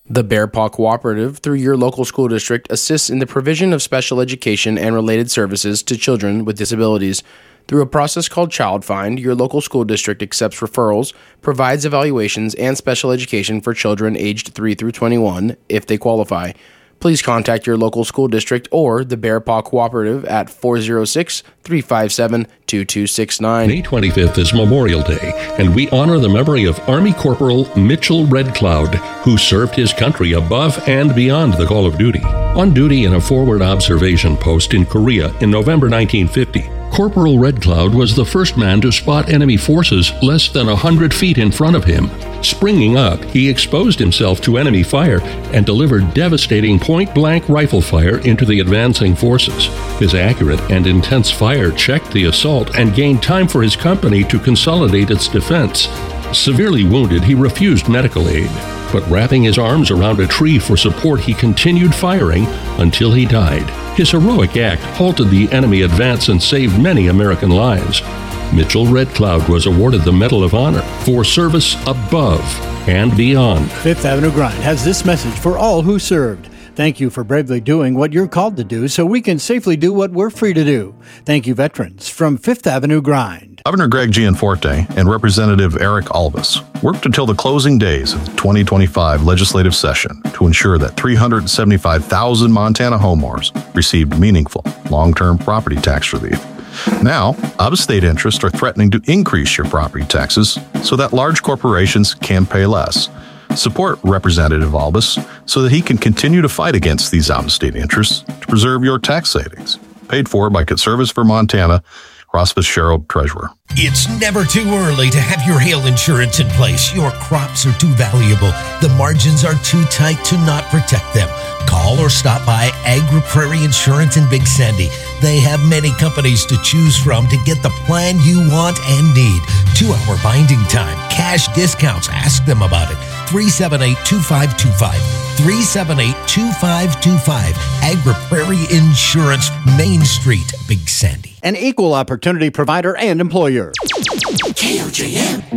The Bear Paw Cooperative, through your local school district, assists in the provision of special education and related services to children with disabilities. Through a process called Child Find, your local school district accepts referrals, provides evaluations, and special education for children aged 3 through 21, if they qualify. Please contact your local school district or the Bear Paw Cooperative at 406-357-2269. May 25th is Memorial Day, and we honor the memory of Army Corporal Mitchell Red Cloud, who served his country above and beyond the call of duty. On duty in a forward observation post in Korea in November 1950, Corporal Red Cloud was the first man to spot enemy forces less than 100 feet in front of him. Springing up, he exposed himself to enemy fire and delivered devastating point-blank rifle fire into the advancing forces. His accurate and intense fire checked the assault and gained time for his company to consolidate its defense. Severely wounded, he refused medical aid, but wrapping his arms around a tree for support, he continued firing until he died. His heroic act halted the enemy advance and saved many American lives. Mitchell Red Cloud was awarded the Medal of Honor for service above and beyond. Fifth Avenue Grind has this message for all who served. Thank you for bravely doing what you're called to do so we can safely do what we're free to do. Thank you, veterans, from Fifth Avenue Grind. Governor Greg Gianforte and Representative Eric Albus worked until the closing days of the 2025 legislative session to ensure that 375,000 Montana homeowners received meaningful long-term property tax relief. Now, out-of-state interests are threatening to increase your property taxes so that large corporations can pay less. Support Representative Albus so that he can continue to fight against these out-of-state interests to preserve your tax savings. Paid for by Conservatives for Montana, Rospus Sherrill, Treasurer. It's never too early to have your hail insurance in place. Your crops are too valuable. The margins are too tight to not protect them. Call or stop by Agri Prairie Insurance in Big Sandy. They have many companies to choose from to get the plan you want and need. 2-hour binding time, cash discounts. Ask them about it. 378-2525. 378-2525. Agri Prairie Insurance, Main Street, Big Sandy. An equal opportunity provider and employer. KOJM.